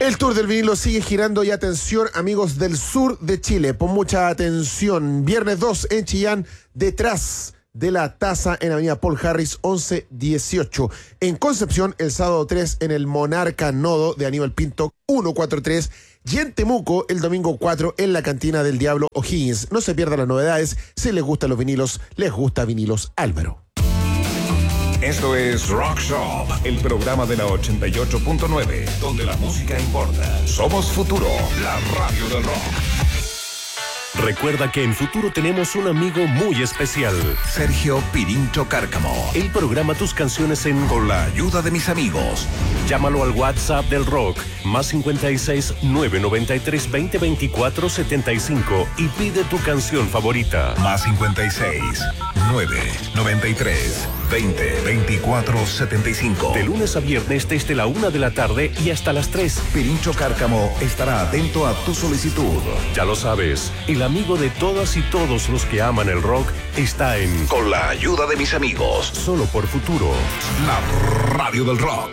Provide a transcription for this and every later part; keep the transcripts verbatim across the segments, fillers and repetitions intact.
El Tour del Vinilo sigue girando y atención, amigos del sur de Chile, pon mucha atención. Viernes dos en Chillán, detrás de la Taza en Avenida Paul Harris once dieciocho. En Concepción, el sábado tres en el Monarca Nodo de Aníbal Pinto ciento cuarenta y tres. Y en Temuco, el domingo cuatro en la Cantina del Diablo O'Higgins. No se pierdan las novedades. Si les gustan los vinilos, les gusta Vinilos Álvaro. Esto es Rock Shop, el programa de la ochenta y ocho punto nueve, donde la música importa. Somos Futuro, la radio del rock. Recuerda que en Futuro tenemos un amigo muy especial. Sergio Pirincho Cárcamo. Él programa tus canciones en Con la ayuda de mis amigos. Llámalo al WhatsApp del rock, más cincuenta y seis, nueve noventa y tres, veinte, veinticuatro, setenta y cinco y pide tu canción favorita. Más cincuenta y seis, nueve noventa y tres, veinte, veinticuatro, setenta y cinco. De lunes a viernes desde la una de la tarde y hasta las tres. Pirincho Cárcamo estará atento a tu solicitud. Ya lo sabes, el amigo de todas y todos los que aman el rock está en Con la ayuda de mis amigos. Solo por Futuro. La radio del rock.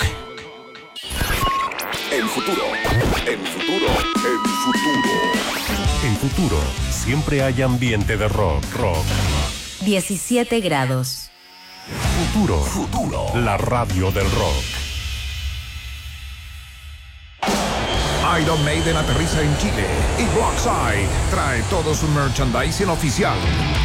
En Futuro, en Futuro, en Futuro. En Futuro, siempre hay ambiente de rock, rock. diecisiete grados. Futuro, Futuro. la radio del rock. Iron Maiden aterriza en Chile y Blockside trae todo su merchandising oficial.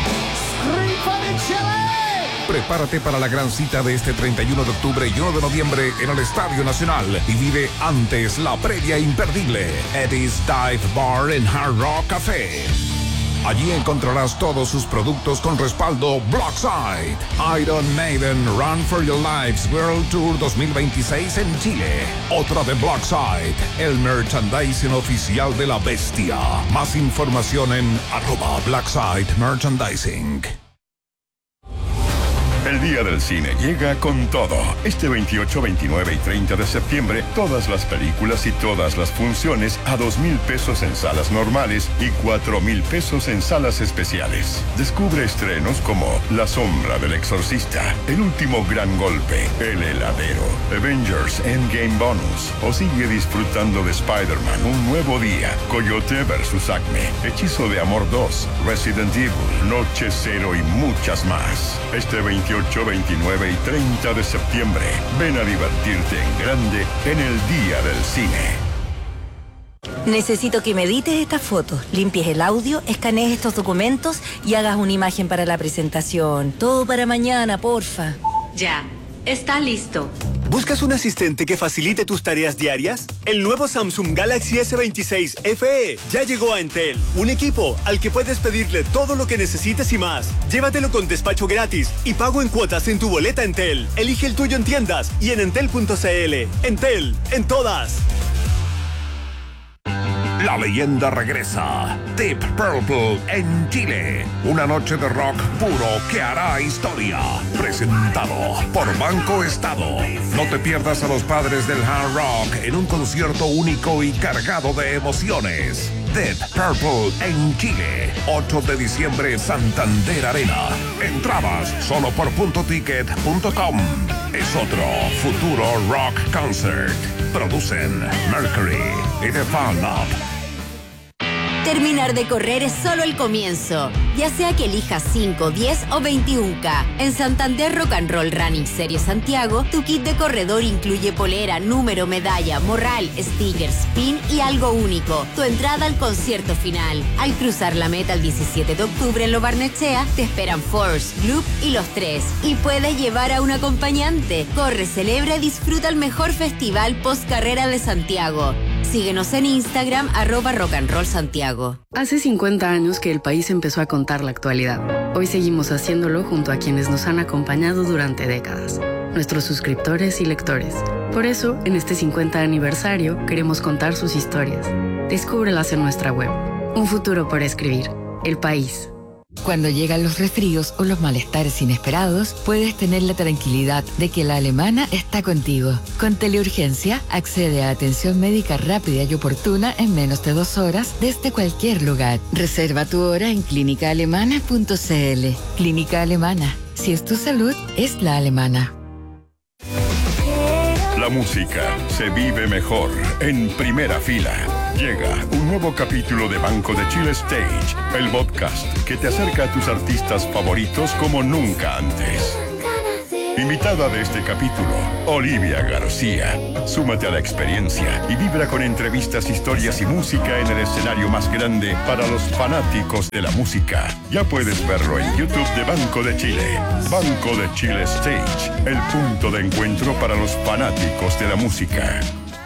Prepárate para la gran cita de este treinta y uno de octubre y uno de noviembre en el Estadio Nacional y vive antes la previa imperdible Eddie's Dive Bar en Hard Rock Café. Allí encontrarás todos sus productos con respaldo Blockside. Iron Maiden Run for Your Lives World Tour dos mil veintiséis en Chile. Otra de Blockside, el merchandising oficial de la bestia. Más información en arroba Blockside Merchandising. El Día del Cine llega con todo. Este veintiocho, veintinueve y treinta de septiembre, todas las películas y todas las funciones a dos mil pesos en salas normales y cuatro mil pesos en salas especiales. Descubre estrenos como La Sombra del Exorcista, El Último Gran Golpe, El Heladero, Avengers Endgame Bonus, o sigue disfrutando de Spider-Man Un Nuevo Día, Coyote versus Acme, Hechizo de Amor dos, Resident Evil, Noche Cero y muchas más. Este veintiocho, veintinueve y treinta de septiembre, ven a divertirte en grande en el Día del Cine. Necesito que me edites estas fotos, limpies el audio, escanees estos documentos y hagas una imagen para la presentación. Todo para mañana, porfa. Ya, está listo. ¿Buscas un asistente que facilite tus tareas diarias? El nuevo Samsung Galaxy S veintiséis F E ya llegó a Entel. Un equipo al que puedes pedirle todo lo que necesites y más. Llévatelo con despacho gratis y pago en cuotas en tu boleta Entel. Elige el tuyo en tiendas y en entel punto c l. Entel, en todas. La leyenda regresa. Deep Purple en Chile. Una noche de rock puro que hará historia. Presentado por Banco Estado. No te pierdas a los padres del hard rock en un concierto único y cargado de emociones. Deep Purple en Chile. ocho de diciembre, Santander Arena. Entradas solo por punto ticket punto com. Es otro Futuro Rock Concert. Producen Mercury y The Fan Up. Terminar de correr es solo el comienzo, ya sea que elijas cinco, diez o veintiuno K. En Santander Rock and Roll Running Series Santiago, tu kit de corredor incluye polera, número, medalla, morral, stickers, pin y algo único, tu entrada al concierto final. Al cruzar la meta el diecisiete de octubre en Lo Barnechea, te esperan Force, Gloop y Los Tres. Y puedes llevar a un acompañante. Corre, celebra y disfruta el mejor festival post carrera de Santiago. Síguenos en Instagram, arroba Rock and Roll Santiago. Hace cincuenta años que el país empezó a contar la actualidad. Hoy seguimos haciéndolo junto a quienes nos han acompañado durante décadas, nuestros suscriptores y lectores. Por eso, en este cincuenta aniversario, queremos contar sus historias. Descúbrelas en nuestra web. Un futuro por escribir. El país. Cuando llegan los resfríos o los malestares inesperados, puedes tener la tranquilidad de que la Alemana está contigo. Con Teleurgencia, accede a atención médica rápida y oportuna en menos de dos horas desde cualquier lugar. Reserva tu hora en clínica alemana punto c l. Clínica Alemana. Si es tu salud, es la alemana. La música se vive mejor en primera fila. Llega un nuevo capítulo de Banco de Chile Stage, el podcast que te acerca a tus artistas favoritos como nunca antes. Invitada de este capítulo, Olivia García. Súmate a la experiencia y vibra con entrevistas, historias y música en el escenario más grande para los fanáticos de la música. Ya puedes verlo en YouTube de Banco de Chile. Banco de Chile Stage, el punto de encuentro para los fanáticos de la música.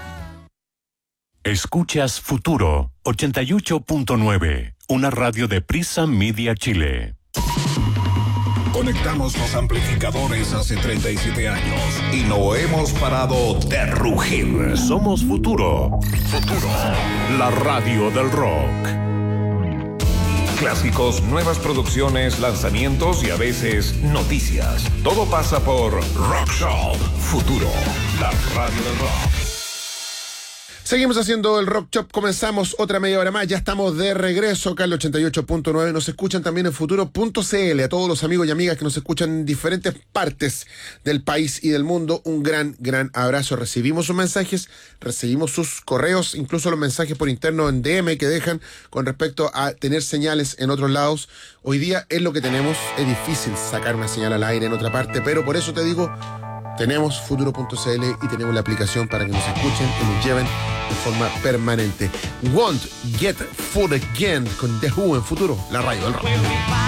Escuchas Futuro ochenta y ocho punto nueve, una radio de Prisa Media Chile. Conectamos los amplificadores hace treinta y siete años y no hemos parado de rugir. Somos Futuro. Futuro, la radio del rock. Clásicos, nuevas producciones, lanzamientos y a veces noticias. Todo pasa por Rock Shop. Futuro, la radio del rock. Seguimos haciendo el Rock Shop, comenzamos otra media hora más, ya estamos de regreso acá en el ochenta y ocho punto nueve, nos escuchan también en futuro punto c l, a todos los amigos y amigas que nos escuchan en diferentes partes del país y del mundo, un gran, gran abrazo. Recibimos sus mensajes, recibimos sus correos, incluso los mensajes por interno en D M que dejan con respecto a tener señales en otros lados. Hoy día es lo que tenemos, es difícil sacar una señal al aire en otra parte, pero por eso te digo, tenemos futuro punto c l y tenemos la aplicación para que nos escuchen y nos lleven de forma permanente. Won't Get Food Again con The Who en Futuro, la radio del rock.